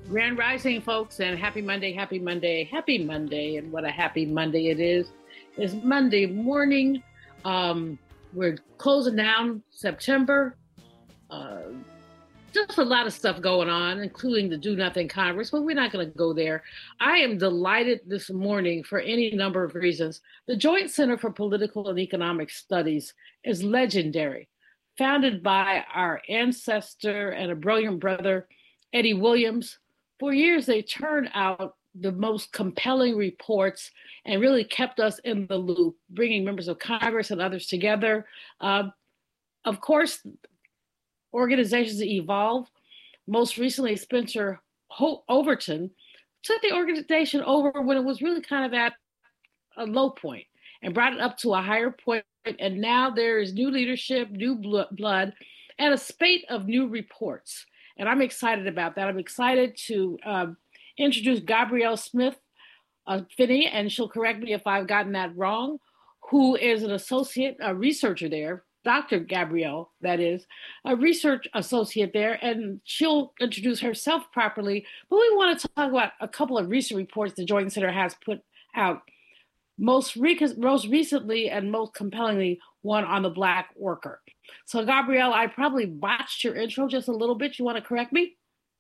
Grand Rising, folks, and happy Monday, happy Monday, happy Monday. And what a happy Monday it is. It's Monday morning. We're closing down September. Uh, just a lot of stuff going on, including the Do Nothing Congress, but we're not going to go there. I am delighted this morning for any number of reasons. The Joint Center for Political and Economic Studies is legendary, founded by our ancestor and a brilliant brother, Eddie Williams. For years, they turned out the most compelling reports and really kept us in the loop, bringing members of Congress and others together. Of course, organizations evolve. Most recently, Spencer Overton took the organization over when it was really kind of at a low point and brought it up to a higher point. And now there is new leadership, new blood, and a spate of new reports. And I'm excited about that. I'm excited to introduce Gabrielle Smith Finney, and she'll correct me if I've gotten that wrong, who is an associate, a researcher there, Dr. Gabrielle, that is, a research associate there, and she'll introduce herself properly. But we want to talk about a couple of recent reports the Joint Center has put out. Most recently and most compellingly, one on the Black worker. So, Gabrielle, I probably botched your intro just a little bit. You want to correct me?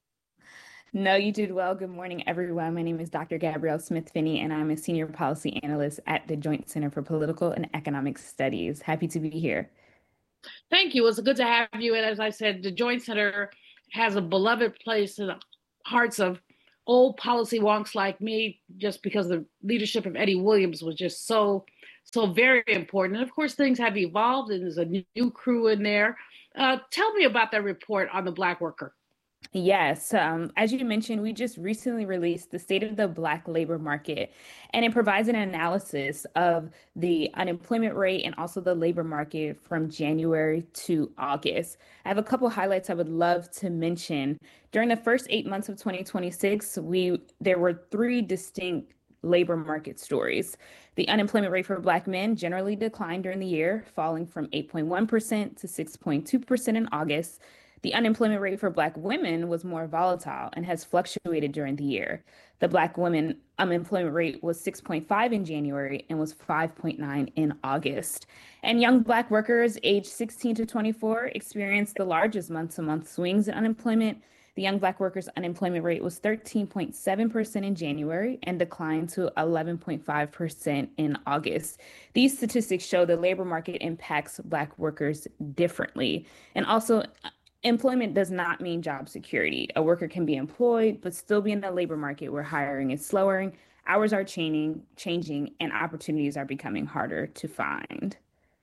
No, you did well. Good morning, everyone. My name is Dr. Gabrielle Smith Finney, and I'm a senior policy analyst at the Joint Center for Political and Economic Studies. Happy to be here. Thank you. It's good to have you. And as I said, the Joint Center has a beloved place in the hearts of old policy wonks like me, just because the leadership of Eddie Williams was just so very important. And of course, things have evolved, and there's a new crew in there. Tell me about that report on the Black worker. Yes, as you mentioned, we just recently released the State of the Black Labor Market, and it provides an analysis of the unemployment rate and also the labor market from January to August. I have a couple highlights I would love to mention. During the first 8 months of 2026, there were three distinct labor market stories. The unemployment rate for Black men generally declined during the year, falling from 8.1% to 6.2% in August. The unemployment rate for Black women was more volatile and has fluctuated during the year. The Black women unemployment rate was 6.5 in January and was 5.9 in August. And young Black workers aged 16 to 24 experienced the largest month-to-month swings in unemployment. The young Black workers' unemployment rate was 13.7% in January and declined to 11.5% in August. These statistics show the labor market impacts Black workers differently. And also, employment does not mean job security. A worker can be employed, but still be in the labor market where hiring is slower, hours are changing, and opportunities are becoming harder to find.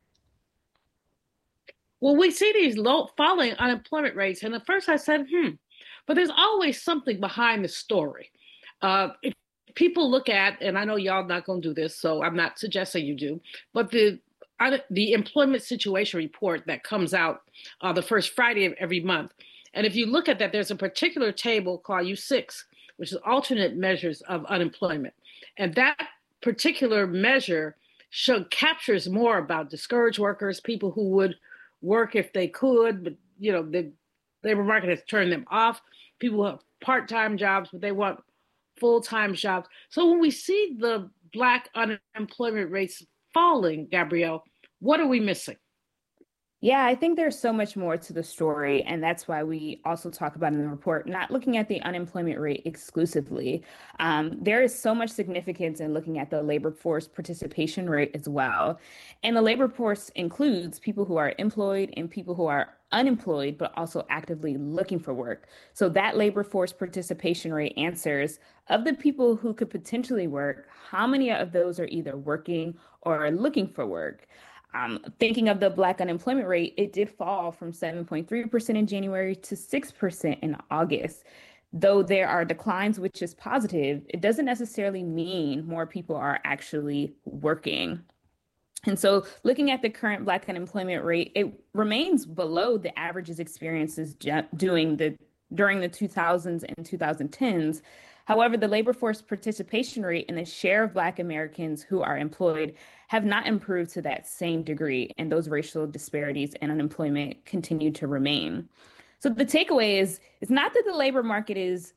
Well, we see these low falling unemployment rates, and at first I said, but there's always something behind the story. If people look at, and I know y'all not going to do this, so I'm not suggesting you do, but the employment situation report that comes out the first Friday of every month. And if you look at that, there's a particular table called U6, which is alternate measures of unemployment. And that particular measure captures more about discouraged workers, people who would work if they could, but the labor market has turned them off. People who have part-time jobs, but they want full-time jobs. So when we see the Black unemployment rates falling, Gabrielle, what are we missing? Yeah, I think there's so much more to the story, and that's why we also talk about in the report, not looking at the unemployment rate exclusively. There is so much significance in looking at the labor force participation rate as well. And the labor force includes people who are employed and people who are unemployed, but also actively looking for work. So that labor force participation rate answers of the people who could potentially work, how many of those are either working or are looking for work? Thinking of the Black unemployment rate, it did fall from 7.3% in January to 6% in August. Though there are declines, which is positive, it doesn't necessarily mean more people are actually working. And so looking at the current Black unemployment rate, it remains below the averages experiences during the 2000s and 2010s. However, the labor force participation rate and the share of Black Americans who are employed have not improved to that same degree, and those racial disparities and unemployment continue to remain. So the takeaway is, it's not that the labor market is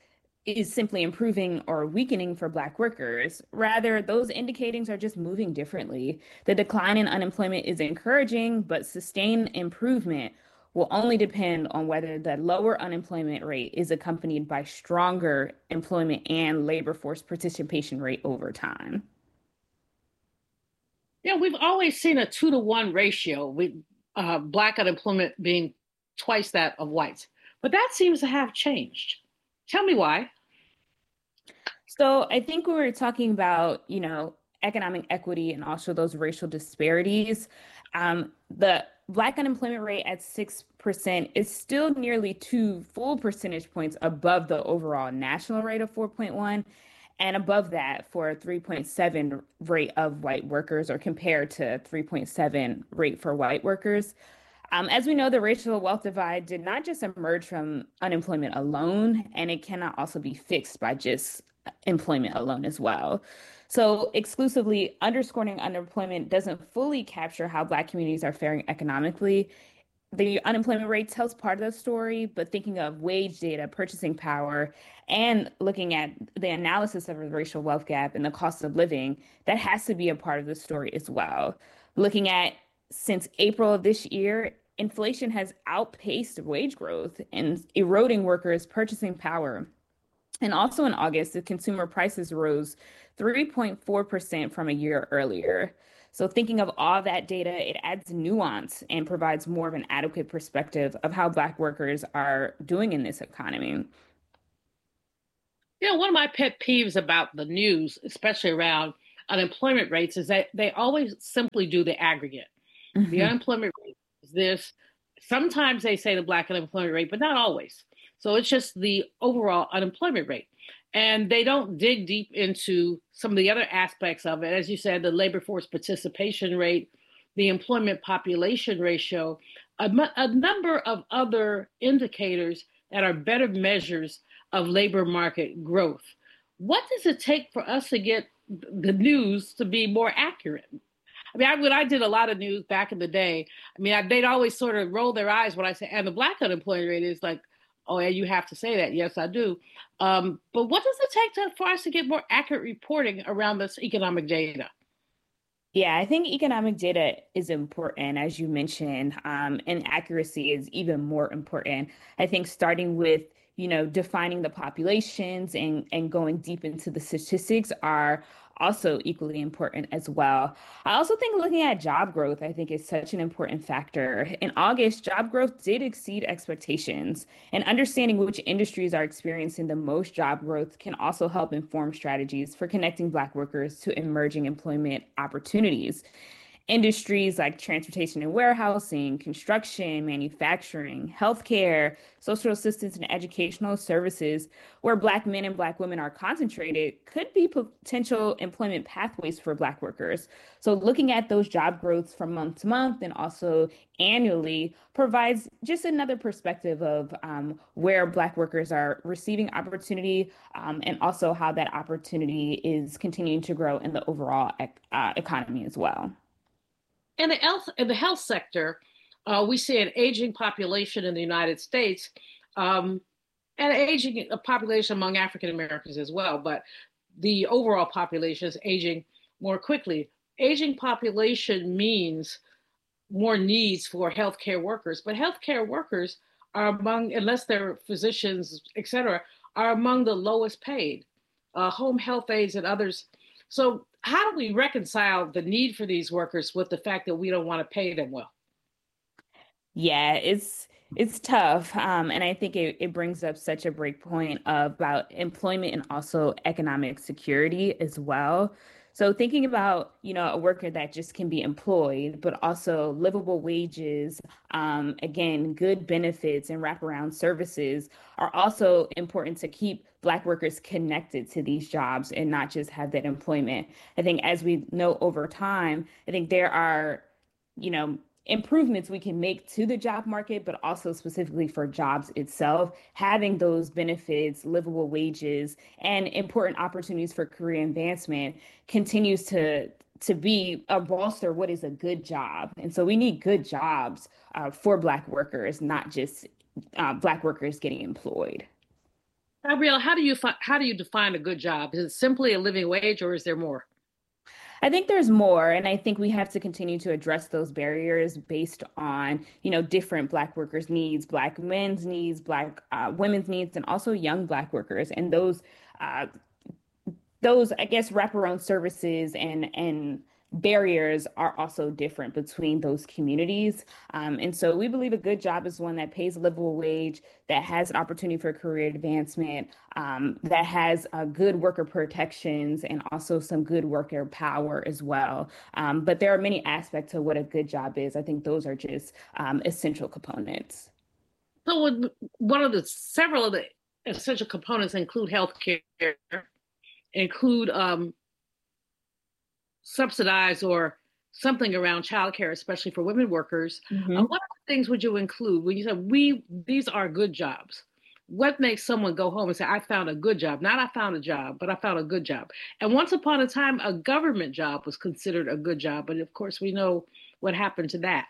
is simply improving or weakening for Black workers. Rather, those indicators are just moving differently. The decline in unemployment is encouraging, but sustained improvement will only depend on whether the lower unemployment rate is accompanied by stronger employment and labor force participation rate over time. Yeah, we've always seen a 2-to-1 ratio with Black unemployment being twice that of whites, but that seems to have changed. Tell me why. So I think when we're talking about, economic equity and also those racial disparities, the Black unemployment rate at 6% is still nearly 2 full percentage points above the overall national rate of 4.1 and above that for a 3.7 rate of white workers or compared to 3.7 rate for white workers. As we know, the racial wealth divide did not just emerge from unemployment alone, and it cannot also be fixed by just employment alone as well. So, exclusively underscoring unemployment doesn't fully capture how Black communities are faring economically. The unemployment rate tells part of the story, but thinking of wage data, purchasing power, and looking at the analysis of the racial wealth gap and the cost of living, that has to be a part of the story as well. Looking at since April of this year, inflation has outpaced wage growth and eroding workers' purchasing power. And also in August, the consumer prices rose 3.4% from a year earlier. So, thinking of all that data, it adds nuance and provides more of an adequate perspective of how Black workers are doing in this economy. You know, one of my pet peeves about the news, especially around unemployment rates, is that they always simply do the aggregate. The Mhm. unemployment rate is this. Sometimes they say the Black unemployment rate, but not always. So it's just the overall unemployment rate. And they don't dig deep into some of the other aspects of it. As you said, the labor force participation rate, the employment population ratio, a number of other indicators that are better measures of labor market growth. What does it take for us to get the news to be more accurate? I mean, when I did a lot of news back in the day, they'd always sort of roll their eyes when I say, and the Black unemployment rate is like, oh, yeah, you have to say that. Yes, I do. But what does it take for us to get more accurate reporting around this economic data? Yeah, I think economic data is important, as you mentioned, and accuracy is even more important. I think starting with, defining the populations and going deep into the statistics are also equally important as well. I also think looking at job growth, I think is such an important factor. In August, job growth did exceed expectations, and understanding which industries are experiencing the most job growth can also help inform strategies for connecting Black workers to emerging employment opportunities. Industries like transportation and warehousing, construction, manufacturing, healthcare, social assistance, and educational services, where Black men and Black women are concentrated, could be potential employment pathways for Black workers. So, looking at those job growths from month to month and also annually provides just another perspective of where Black workers are receiving opportunity and also how that opportunity is continuing to grow in the overall economy as well. In the health sector, we see an aging population in the United States, um, and an aging population among African Americans as well. But the overall population is aging more quickly. Aging population means more needs for healthcare workers, but healthcare workers are among, unless they're physicians, et cetera, are among the lowest paid. Home health aides and others. So, how do we reconcile the need for these workers with the fact that we don't want to pay them well? Yeah, it's tough. And I think it brings up such a break point about employment and also economic security as well. So thinking about, a worker that just can be employed, but also livable wages, again, good benefits and wraparound services are also important to keep Black workers connected to these jobs and not just have that employment. I think as we know over time, I think there are you know, improvements we can make to the job market, but also specifically for jobs itself, having those benefits, livable wages, and important opportunities for career advancement continues to be a bolster what is a good job. And so we need good jobs for Black workers, not just Black workers getting employed. Gabrielle, how do you define a good job? Is it simply a living wage, or is there more? I think there's more, and I think we have to continue to address those barriers based on, different Black workers' needs, Black men's needs, Black women's needs, and also young Black workers. And uh, those, I guess, wraparound services and barriers are also different between those communities. And so we believe a good job is one that pays a livable wage, that has an opportunity for career advancement, that has good worker protections and also some good worker power as well. But there are many aspects to what a good job is. I think those are just essential components. So, one of the several of the essential components include healthcare, include subsidize or something around childcare, especially for women workers. Mhm. What other things would you include when you say we these are good jobs? What makes someone go home and say, I found a good job? Not I found a job, but I found a good job. And once upon a time, a government job was considered a good job. But of course, we know what happened to that.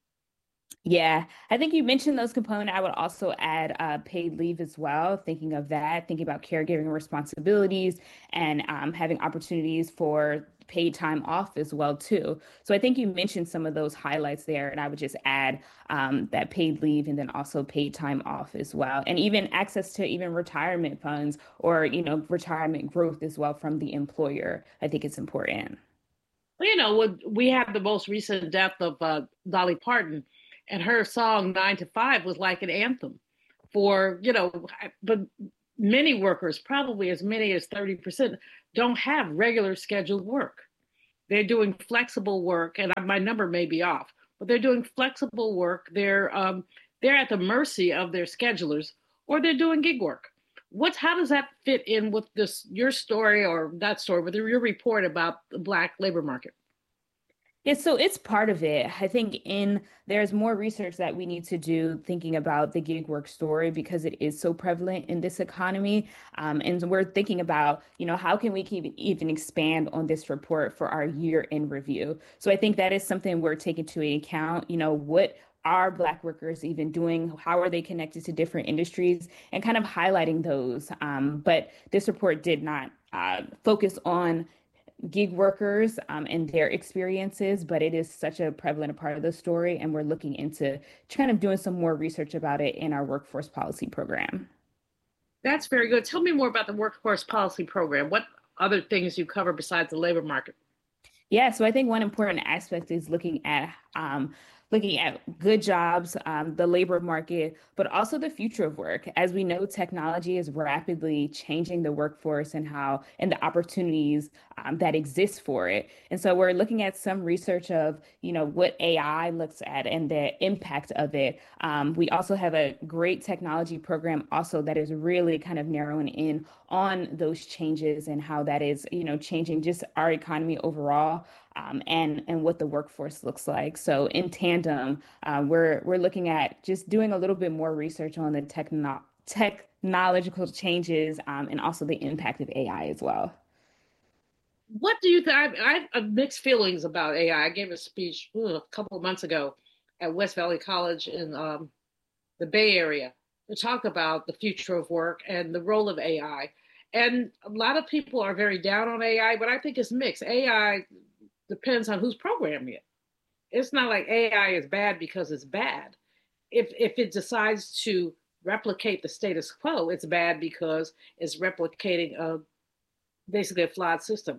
Yeah, I think you mentioned those components. I would also add paid leave as well, thinking of that, thinking about caregiving responsibilities and having opportunities for paid time off as well too. So I think you mentioned some of those highlights there, and I would just add that paid leave and then also paid time off as well, and even access to even retirement funds or retirement growth as well from the employer. I think it's important. Well, we had the most recent death of Dolly Parton, and her song "Nine to Five" was like an anthem for but many workers, probably as many as 30%, don't have regular scheduled work. They're doing flexible work, and my number may be off, but they're doing flexible work. They're at the mercy of their schedulers, or they're doing gig work. How does that fit in with this your story or that story with your report about the Black labor market? Yeah, so it's part of it. I think there's more research that we need to do thinking about the gig work story because it is so prevalent in this economy. And we're thinking about, how can we keep even expand on this report for our year in review? So I think that is something we're taking to account. What are Black workers even doing? How are they connected to different industries and kind of highlighting those? But this report did not focus on gig workers and their experiences, but it is such a prevalent part of the story. And we're looking into kind of doing some more research about it in our workforce policy program. That's very good. Tell me more about the workforce policy program. What other things you cover besides the labor market? Yeah, so I think one important aspect is looking at good jobs, the labor market, but also the future of work. As we know, technology is rapidly changing the workforce and the opportunities that exist for it. And so we're looking at some research of, what AI looks at and the impact of it. We also have a great technology program also that is really kind of narrowing in on those changes and how that is, changing just our economy overall. And what the workforce looks like. So in tandem, we're looking at just doing a little bit more research on the technological changes and also the impact of AI as well. What do you think? I have mixed feelings about AI. I gave a speech a couple of months ago at West Valley College in the Bay Area to talk about the future of work and the role of AI. And a lot of people are very down on AI, but I think it's mixed. AI depends on who's programming it. It's not like AI is bad because it's bad. If it decides to replicate the status quo, it's bad because it's replicating basically a flawed system.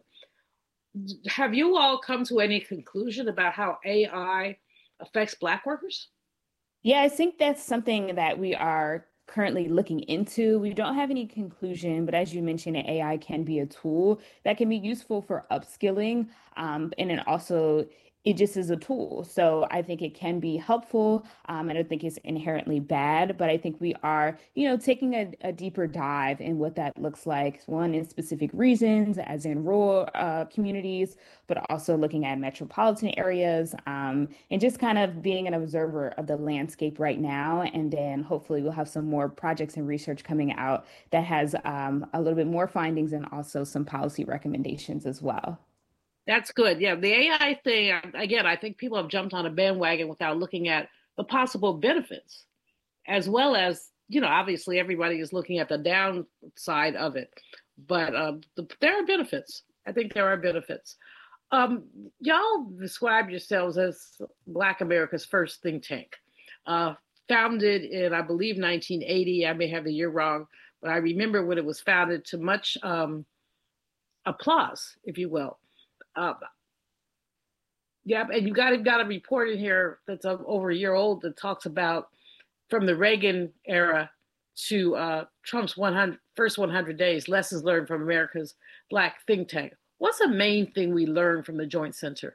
Have you all come to any conclusion about how AI affects Black workers? Yeah, I think that's something that we are currently looking into. We don't have any conclusion, but as you mentioned, AI can be a tool that can be useful for upskilling. And it also, it just is a tool. So I think it can be helpful. I don't think it's inherently bad, but I think we are, taking a deeper dive in what that looks like. One in specific reasons, as in rural communities, but also looking at metropolitan areas and just kind of being an observer of the landscape right now. And then hopefully we'll have some more projects and research coming out that has a little bit more findings and also some policy recommendations as well. That's good. Yeah, the AI thing, again, I think people have jumped on a bandwagon without looking at the possible benefits, as well as, obviously everybody is looking at the side of it. But there are benefits. I think there are benefits. Y'all describe yourselves as Black America's first think tank, uh, founded in, I believe, 1980. I may have the year wrong, but I remember when it was founded to much applause, if you will. Uh, yeah, and got a report in here that's over a year old that talks about from the Reagan era to Trump's first 100 days, lessons learned from America's Black think tank. What's the main thing we learned from the Joint Center?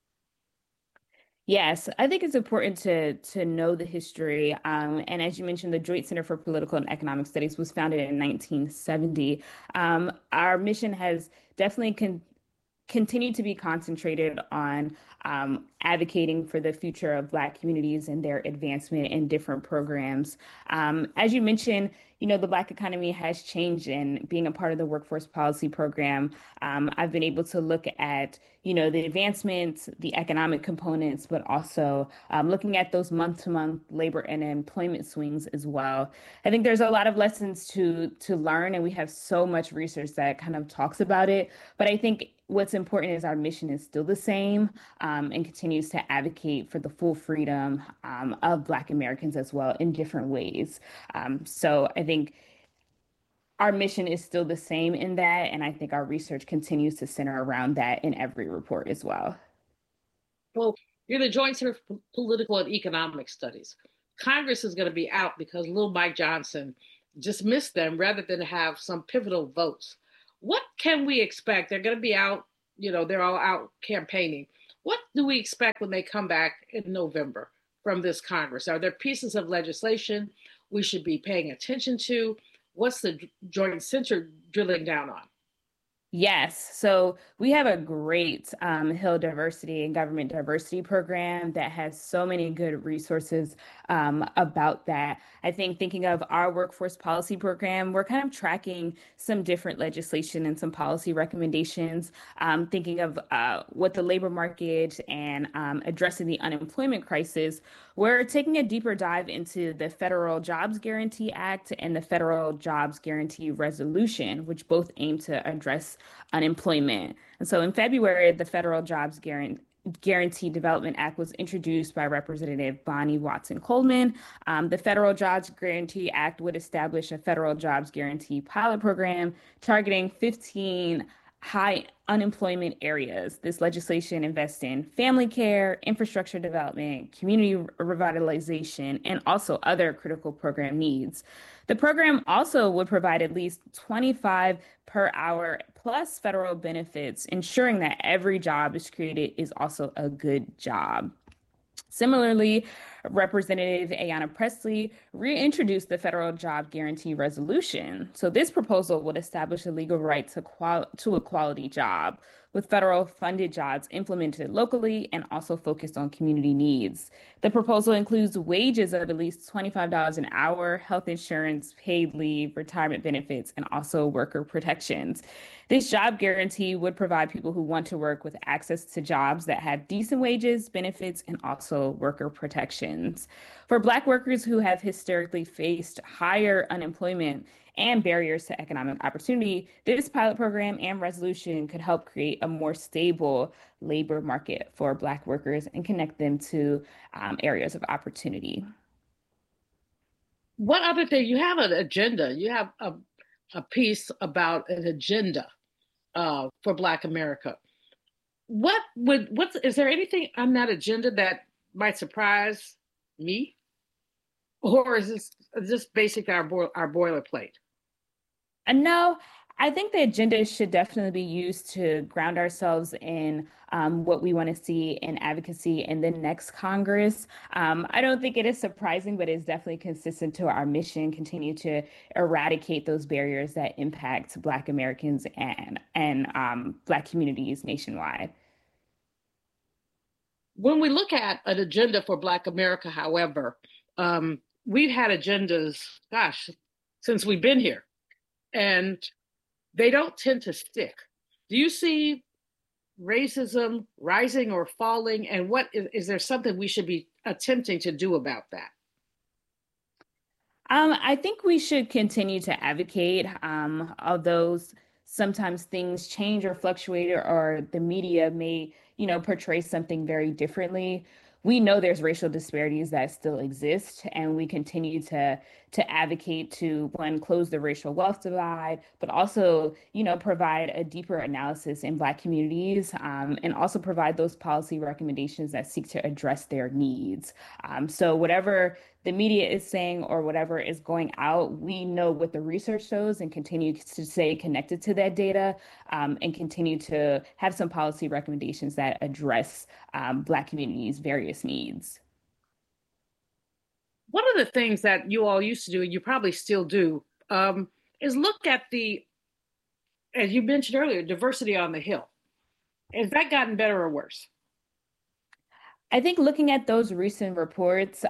Yes, I think it's important to know the history. And as you mentioned, the Joint Center for Political and Economic Studies was founded in 1970. Our mission has definitely continue to be concentrated on advocating for the future of Black communities and their advancement in different programs. As you mentioned, the Black economy has changed, and being a part of the workforce policy program, I've been able to look at, the advancements, the economic components, but also looking at those month-to-month labor and employment swings as well. I think there's a lot of lessons to learn, and we have so much research that kind of talks about it. But I think what's important is our mission is still the same, and continues to advocate for the full freedom of Black Americans as well in different ways. So I think our mission is still the same in that, and I think our research continues to center around that in every report as well. Well, you're the Joint Center for Political and Economic Studies. Congress is going to be out because little Mike Johnson dismissed them rather than have some pivotal votes. What can we expect? They're going to be out, they're all out campaigning. What do we expect when they come back in November from this Congress? Are there pieces of legislation we should be paying attention to? What's the Joint Center drilling down on? Yes. So we have a great Hill Diversity and Government Diversity program that has so many good resources about that. I think thinking of our workforce policy program, we're kind of tracking some different legislation and some policy recommendations, thinking of what the labor market and addressing the unemployment crisis. We're taking a deeper dive into the Federal Jobs Guarantee Act and the Federal Jobs Guarantee Resolution, which both aim to address unemployment. And so in February, the Federal Jobs Guarantee Development Act was introduced by Representative Bonnie Watson Coleman. The Federal Jobs Guarantee Act would establish a federal jobs guarantee pilot program targeting 15 high unemployment areas. This legislation invests in family care, infrastructure development, community revitalization, and also other critical program needs. The program also would provide at least 25 per hour plus federal benefits, ensuring that every job is created is also a good job. Similarly, Representative Ayanna Pressley reintroduced the Federal Job Guarantee Resolution. So this proposal would establish a legal right to a quality job, with federal funded jobs implemented locally and also focused on community needs. The proposal includes wages of at least $25 an hour, health insurance, paid leave, retirement benefits, and also worker protections. This job guarantee would provide people who want to work with access to jobs that have decent wages, benefits, and also worker protections. For Black workers who have historically faced higher unemployment and barriers to economic opportunity, this pilot program and resolution could help create a more stable labor market for Black workers and connect them to areas of opportunity. What other thing? You have an agenda. You have a piece about an agenda for Black America. Is there anything on that agenda that might surprise me? Or is this just basic our boilerplate? No, I think the agenda should definitely be used to ground ourselves in what we want to see in advocacy in the next Congress. I don't think it is surprising, but it's definitely consistent to our mission, continue to eradicate those barriers that impact Black Americans and Black communities nationwide. When we look at an agenda for Black America, however, we've had agendas, gosh, since we've been here, and they don't tend to stick. Do you see racism rising or falling? And what is there something we should be attempting to do about that? I think we should continue to advocate, although sometimes things change or fluctuate, or the media may, portray something very differently. We know there's racial disparities that still exist, and we continue to advocate to, one, close the racial wealth divide, but also, provide a deeper analysis in Black communities, and also provide those policy recommendations that seek to address their needs. So whatever the media is saying or whatever is going out, we know what the research shows and continue to stay connected to that data, and continue to have some policy recommendations that address Black communities' various needs. One of the things that you all used to do, and you probably still do, is look at the, as you mentioned earlier, diversity on the Hill. Has that gotten better or worse? I think looking at those recent reports,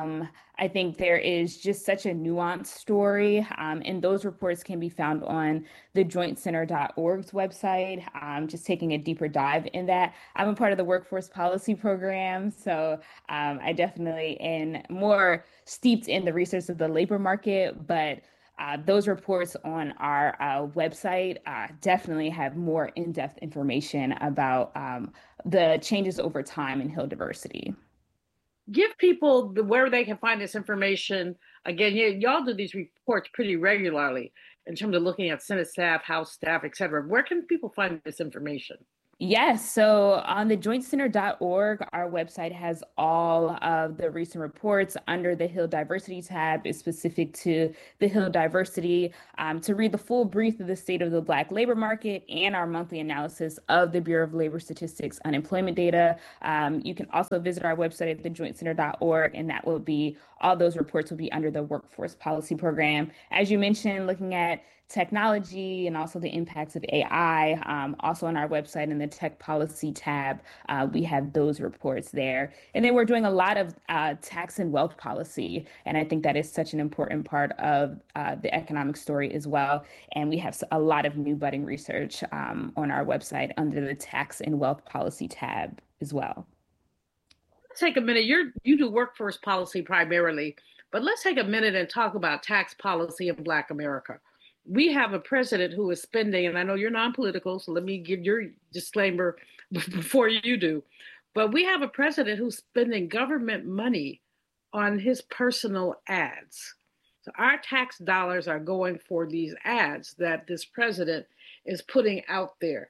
I think there is just such a nuanced story. And those reports can be found on the jointcenter.org's website, just taking a deeper dive in that. I'm a part of the workforce policy program, so I definitely am more steeped in the research of the labor market, but those reports on our website definitely have more in-depth information about the changes over time in Hill diversity. Give people where they can find this information. Again, y'all do these reports pretty regularly in terms of looking at Senate staff, House staff, et cetera. Where can people find this information? Yes, so on the jointcenter.org, our website has all of the recent reports under the Hill Diversity tab is specific to the Hill Diversity. To read the full brief of the state of the Black labor market and our monthly analysis of the Bureau of Labor Statistics unemployment data, you can also visit our website at thejointcenter.org, and that will be all those reports will be under the workforce policy program. As you mentioned, looking at technology and also the impacts of AI. Also on our website in the tech policy tab, we have those reports there. And then we're doing a lot of tax and wealth policy. And I think that is such an important part of the economic story as well. And we have a lot of new budding research on our website under the tax and wealth policy tab as well. Let's take a minute. You do workforce policy primarily, but let's take a minute and talk about tax policy in Black America. We have a president who is spending, and I know you're non-political, so let me give your disclaimer before you do, but we have a president who's spending government money on his personal ads. So our tax dollars are going for these ads that this president is putting out there.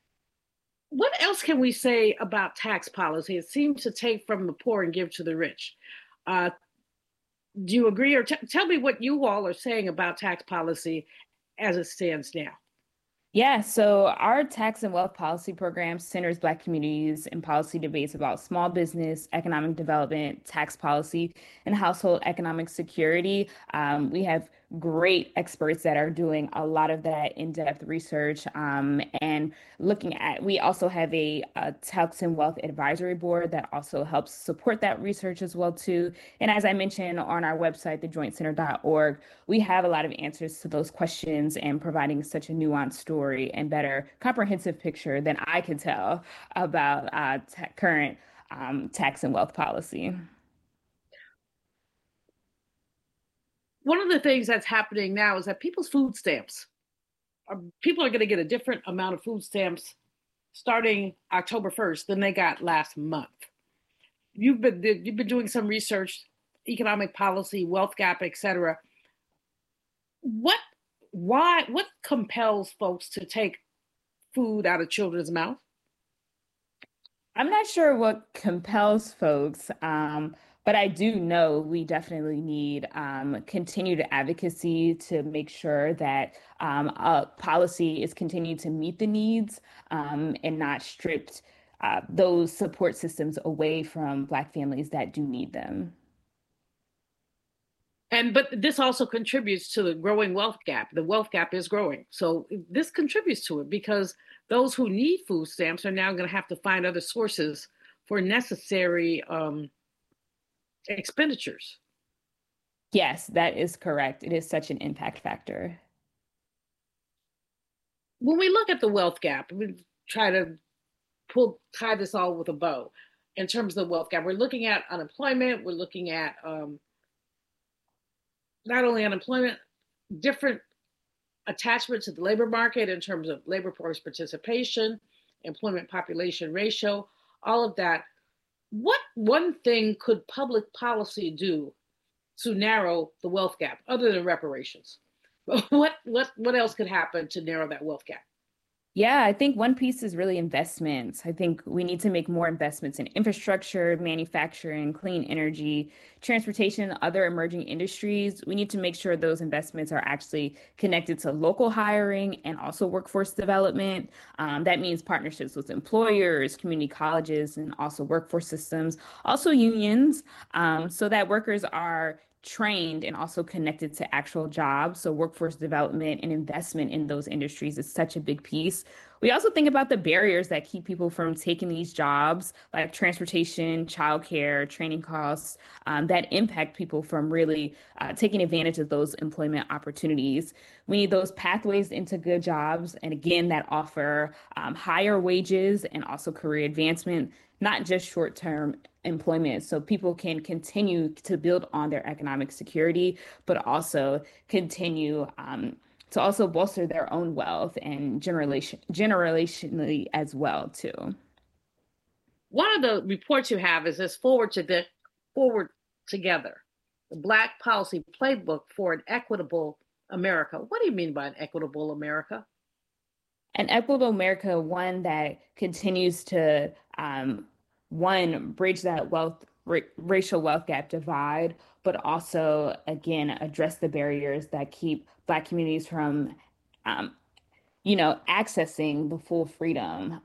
What else can we say about tax policy? It seems to take from the poor and give to the rich. Do you agree, or tell me what you all are saying about tax policy as it stands now? Yeah, so our tax and wealth policy program centers Black communities in policy debates about small business, economic development, tax policy, and household economic security. We have great experts that are doing a lot of that in-depth research, and we also have a tax and wealth advisory board that also helps support that research as well too. And as I mentioned on our website, thejointcenter.org, we have a lot of answers to those questions and providing such a nuanced story and better comprehensive picture than I can tell about current tax and wealth policy. One of the things that's happening now is that people's food stamps, people are going to get a different amount of food stamps starting October 1st than they got last month. You've been doing some research, economic policy, wealth gap, et cetera. What compels folks to take food out of children's mouth? I'm not sure what compels folks, but I do know we definitely need continued advocacy to make sure that policy is continuing to meet the needs, and not stripped those support systems away from Black families that do need them. But this also contributes to the growing wealth gap. The wealth gap is growing. So this contributes to it because those who need food stamps are now going to have to find other sources for necessary expenditures. Yes, that is correct. It is such an impact factor. When we look at the wealth gap, we try to tie this all with a bow in terms of the wealth gap. We're looking at unemployment. We're looking at not only unemployment, different attachment to the labor market in terms of labor force participation, employment population ratio, all of that. What one thing could public policy do to narrow the wealth gap other than reparations? What else could happen to narrow that wealth gap? Yeah, I think one piece is really investments. I think we need to make more investments in infrastructure, manufacturing, clean energy, transportation, and other emerging industries. We need to make sure those investments are actually connected to local hiring and also workforce development. That means partnerships with employers, community colleges, and also workforce systems, also unions, so that workers are trained and also connected to actual jobs. So workforce development and investment in those industries is such a big piece. We also think about the barriers that keep people from taking these jobs, like transportation, childcare, training costs, that impact people from really taking advantage of those employment opportunities. We need those pathways into good jobs, and again, that offer higher wages and also career advancement, not just short-term employment, so people can continue to build on their economic security, but also continue to also bolster their own wealth and generationally as well too. One of the reports you have is this Forward Together, the Black Policy Playbook for an Equitable America. What do you mean by an equitable America? An equitable America, one that continues to one, bridge that racial wealth gap divide, but also, again, address the barriers that keep Black communities from, accessing the full freedom.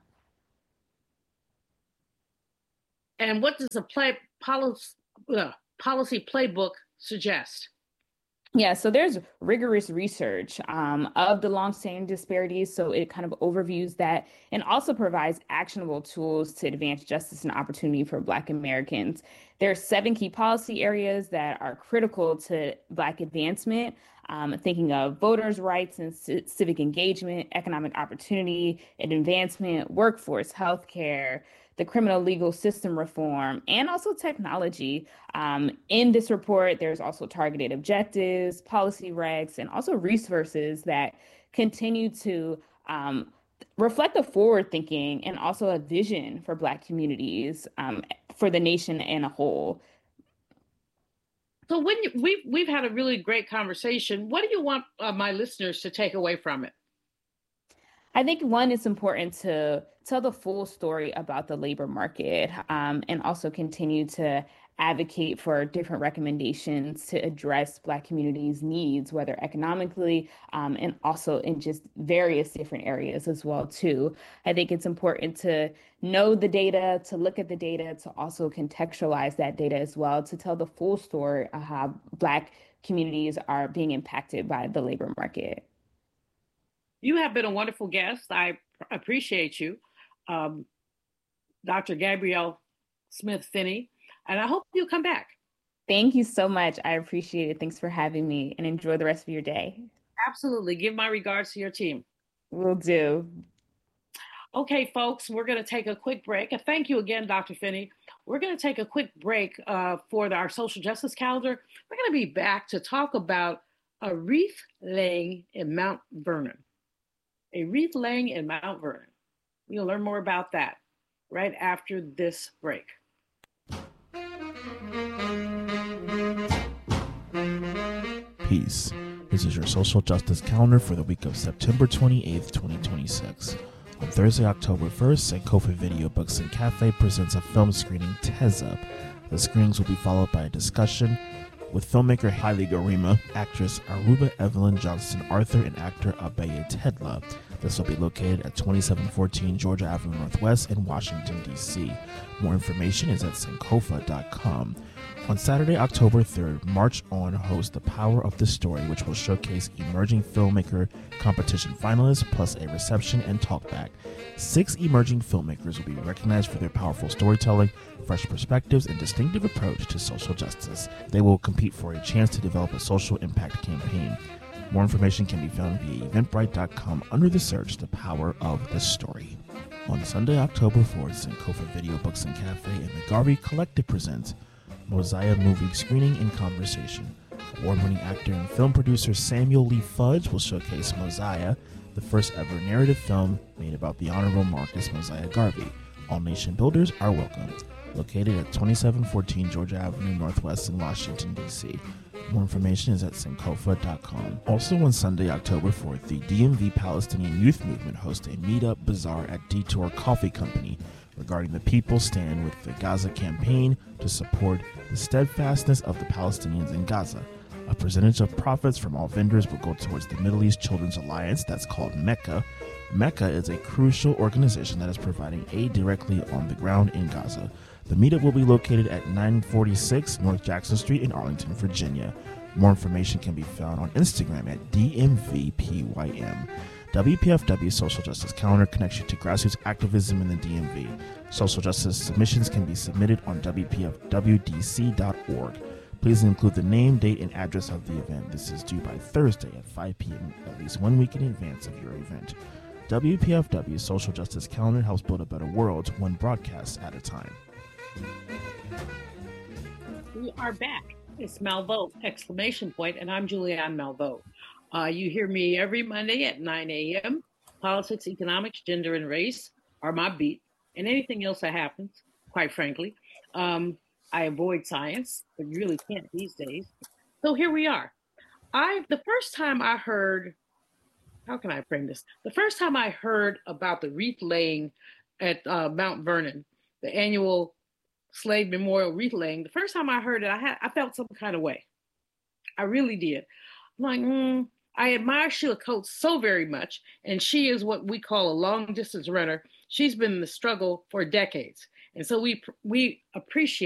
And what does the policy playbook suggest? Yeah, so there's rigorous research of the longstanding disparities. So it kind of overviews that and also provides actionable tools to advance justice and opportunity for Black Americans. There are 7 key policy areas that are critical to Black advancement, thinking of voters' rights and civic engagement, economic opportunity and advancement, workforce, healthcare, the criminal legal system reform, and also technology. In this report, there's also targeted objectives, policy regs, and also resources that continue to reflect a forward thinking and also a vision for Black communities, for the nation and a whole. So we've had a really great conversation. What do you want my listeners to take away from it? I think one, it's important to tell the full story about the labor market, and also continue to advocate for different recommendations to address Black communities' needs, whether economically, and also in just various different areas as well too. I think it's important to know the data, to look at the data, to also contextualize that data as well, to tell the full story of how Black communities are being impacted by the labor market. You have been a wonderful guest. I appreciate you, Dr. Gabrielle Smith Finney, and I hope you'll come back. Thank you so much. I appreciate it. Thanks for having me, and enjoy the rest of your day. Absolutely. Give my regards to your team. Will do. Okay, folks, we're going to take a quick break. And thank you again, Dr. Finney. We're going to take a quick break for our social justice calendar. We're going to be back to talk about a wreath laying in Mount Vernon. A wreath laying in Mount Vernon. You'll learn more about that right after this break. Peace. This is your social justice calendar for the week of September 28th, 2026. On Thursday, October 1st, Sankofa Video Books and Cafe presents a film screening, Teza. The screenings will be followed by a discussion with filmmaker Haile Garima, actress Aruba Evelyn Johnston Arthur, and actor Abeye Tedla. This will be located at 2714 Georgia Avenue Northwest in Washington, D.C. More information is at sankofa.com. On Saturday, October 3rd, March On hosts The Power of the Story, which will showcase emerging filmmaker competition finalists, plus a reception and talkback. 6 emerging filmmakers will be recognized for their powerful storytelling, fresh perspectives, and distinctive approach to social justice. They will compete for a chance to develop a social impact campaign. More information can be found via eventbrite.com under the search The Power of the Story. On Sunday, October 4th, Sankofa Video Books and Cafe and the Garvey Collective presents Mosiah Movie Screening and Conversation. Award-winning actor and film producer Samuel Lee Fudge will showcase Mosiah, the first ever narrative film made about the Honorable Marcus Mosiah Garvey. All nation builders are welcome. Located at 2714 Georgia Avenue Northwest in Washington, D.C. More information is at sankofa.com. Also on Sunday, October 4th, the DMV Palestinian Youth Movement hosts a meetup bazaar at Detour Coffee Company regarding the People's Stand with the Gaza campaign to support the steadfastness of the Palestinians in Gaza. A percentage of profits from all vendors will go towards the Middle East Children's Alliance, that's called MECA. MECA is a crucial organization that is providing aid directly on the ground in Gaza. The meetup will be located at 946 North Jackson Street in Arlington, Virginia. More information can be found on Instagram at DMVPYM. WPFW Social Justice Calendar connects you to grassroots activism in the DMV. Social justice submissions can be submitted on WPFWDC.org. Please include the name, date, and address of the event. This is due by Thursday at 5 p.m., at least 1 week in advance of your event. WPFW Social Justice Calendar helps build a better world, one broadcast at a time. We are back. It's Malveaux, ! And I'm Julianne Malveaux. You hear me every Monday at 9 a.m. Politics, economics, gender, and race are my beat. And anything else that happens, quite frankly. I avoid science, but you really can't these days. So here we are. The first time I heard about the wreath laying at Mount Vernon, the annual slave memorial wreath laying, the first time I heard it, I felt some kind of way. I really did. I'm like, I admire Sheila Coates so very much, and she is what we call a long distance runner. She's been in the struggle for decades. And so we appreciate